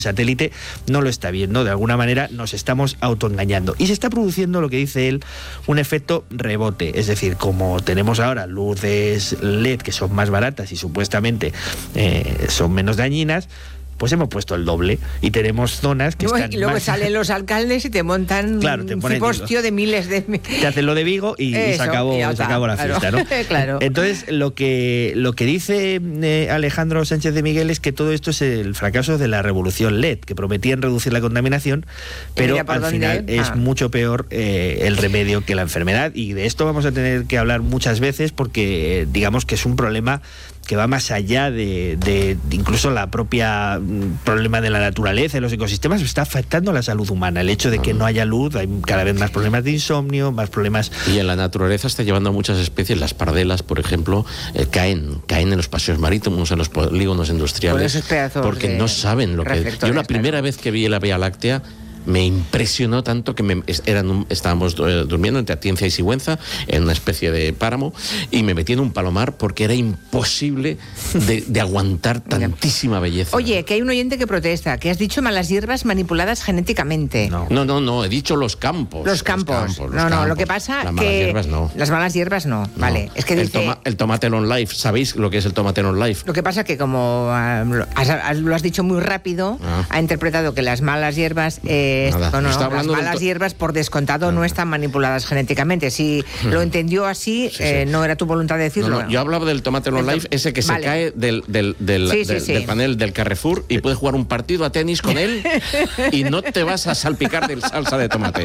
satélite no lo está viendo, de alguna manera nos estamos autoengañando y se está produciendo, lo que dice él, un efecto rebote, es decir, como tenemos ahora luces LED que son más baratas y supuestamente son menos dañinas, pues hemos puesto el doble y tenemos zonas que están y luego más... salen los alcaldes y te montan un cipostio de miles de... Te hacen lo de Vigo y se acabó la fiesta, ¿no? Claro. Entonces, lo que dice Alejandro Sánchez de Miguel es que todo esto es el fracaso de la revolución LED, que prometían reducir la contaminación, pero al final es mucho peor el remedio que la enfermedad, y de esto vamos a tener que hablar muchas veces porque digamos que es un problema que va más allá de incluso la propia problema de la naturaleza y los ecosistemas, está afectando a la salud humana. El hecho de que no haya luz, hay cada vez más problemas de insomnio, más problemas... Y en la naturaleza está llevando a muchas especies, las pardelas, por ejemplo, caen en los paseos marítimos, en los polígonos industriales, porque no saben lo que... Yo la primera vez que vi la Vía Láctea me impresionó tanto que estábamos durmiendo entre Atienza y Sigüenza en una especie de páramo y me metí en un palomar porque era imposible de aguantar tantísima belleza. Oye, que hay un oyente que protesta, que has dicho malas hierbas manipuladas genéticamente. No, he dicho los campos. Los campos. Lo que pasa las que... malas hierbas no. Las malas hierbas no, vale. Es que dice... El tomate long life, ¿sabéis lo que es el tomate long life? Lo que pasa que como lo has dicho muy rápido, ha interpretado que las malas hierbas... las malas hierbas, por descontado, no están manipuladas genéticamente. Si lo entendió así, no era tu voluntad de decirlo. No, yo hablaba del tomate long life, ese que se cae del panel del Carrefour y puedes jugar un partido a tenis con él y no te vas a salpicar de salsa de tomate.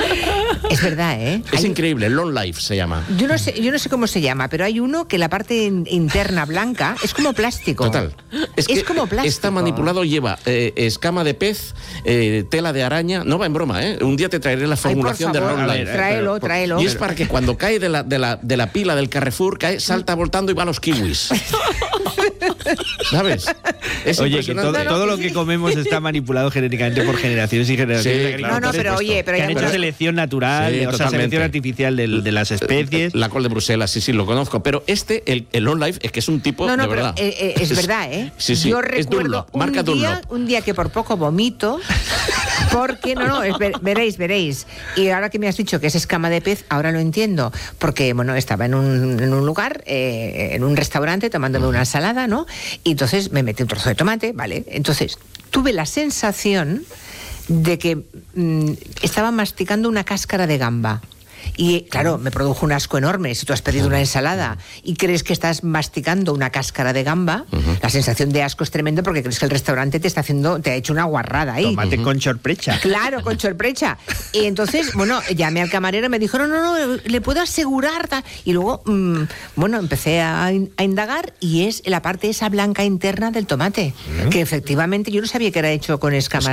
Es verdad, ¿eh? Es increíble, long life se llama. Yo no sé cómo se llama, pero hay uno que la parte interna blanca es como plástico. Total. Es como plástico. Está manipulado, lleva escama de pez, tela de araña. No va en broma, ¿eh? Un día te traeré la formulación de long life. Tráelo. Y es para que cuando cae de la pila del Carrefour, salta voltando y va a los kiwis. ¿Sabes? Oye, que todo lo que comemos está manipulado genéticamente por generaciones y generaciones. Sí, claro, pero que han hecho selección natural, selección artificial de las especies. La col de Bruselas, sí, lo conozco. Pero el long life es que es un tipo de verdad. Es verdad, ¿eh? Sí. Yo recuerdo un día que por poco vomito, porque veréis. Y ahora que me has dicho que es escama de pez, ahora lo entiendo. Porque, estaba en un lugar, en un restaurante, tomándome una ensalada, ¿no? Y entonces me metí un trozo de tomate, ¿vale? Entonces tuve la sensación de que estaba masticando una cáscara de gamba. Y claro, me produjo un asco enorme. Si tú has pedido una ensalada y crees que estás masticando una cáscara de gamba, la sensación de asco es tremendo porque crees que el restaurante te ha hecho una guarrada ahí. Tomate con chorprecha. Claro, con chorprecha. Y entonces, llamé al camarero y me dijo, no, le puedo asegurar. Y luego, empecé a indagar y es la parte esa blanca interna del tomate, que efectivamente yo no sabía que era hecho con escama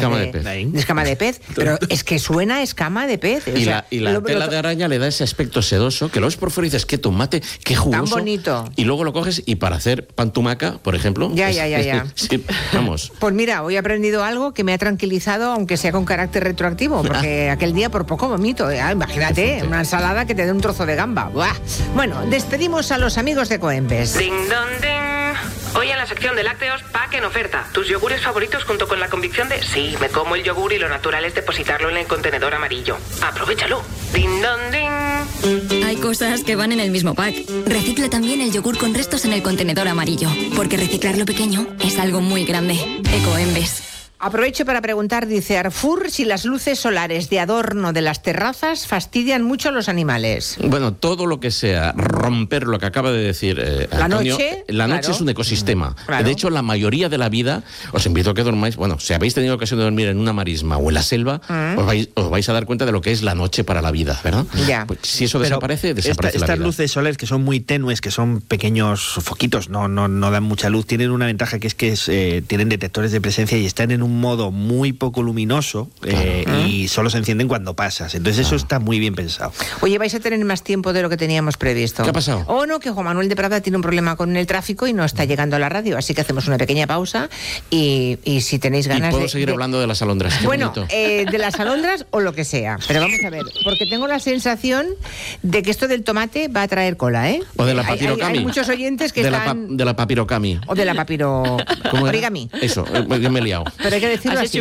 de pez, pero es que suena a escama de pez. Y la tela de araña le da ese aspecto sedoso que lo ves por fuera y dices, qué tomate, qué jugoso. Tan bonito. Y luego lo coges y para hacer pan tumaca, por ejemplo... Ya. Sí, vamos. Pues mira, hoy he aprendido algo que me ha tranquilizado, aunque sea con carácter retroactivo, porque aquel día por poco vomito. Imagínate, una ensalada que te dé un trozo de gamba. ¡Buah! Bueno, despedimos a los amigos de Coembes. Ding dong ding. Hoy en la sección de lácteos, pack en oferta. Tus yogures favoritos junto con la convicción de sí, me como el yogur y lo natural es depositarlo en el contenedor amarillo. ¡Aprovechalo! Ding dong ding. Hay cosas que van en el mismo pack. Recicla también el yogur con restos en el contenedor amarillo, porque reciclar lo pequeño es algo muy grande. Ecoembes. Aprovecho para preguntar, dice Arfur, si las luces solares de adorno de las terrazas fastidian mucho a los animales. Bueno, todo lo que sea romper lo que acaba de decir Antonio. La noche es un ecosistema. Claro. De hecho, la mayoría de la vida, os invito a que dormáis, si habéis tenido ocasión de dormir en una marisma o en la selva, os vais a dar cuenta de lo que es la noche para la vida, ¿verdad? Ya. Pues, si eso desaparece la vida. Estas luces solares que son muy tenues, que son pequeños foquitos, no dan mucha luz, tienen una ventaja que es que tienen detectores de presencia y están en un modo muy poco luminoso y solo se encienden cuando pasas. Entonces eso está muy bien pensado. Oye, vais a tener más tiempo de lo que teníamos previsto. ¿Qué ha pasado? No, que Juan Manuel de Prada tiene un problema con el tráfico y no está llegando a la radio, así que hacemos una pequeña pausa y si tenéis ganas ¿Y puedo seguir hablando de las alondras? De las alondras o lo que sea. Pero vamos a ver, porque tengo la sensación de que esto del tomate va a traer cola, ¿eh? O de la papirocami. Hay muchos oyentes que están... De la papirocami. O de la papiro... ¿Cómo era? Origami. Eso, yo me he liado. Pero que decirlo así.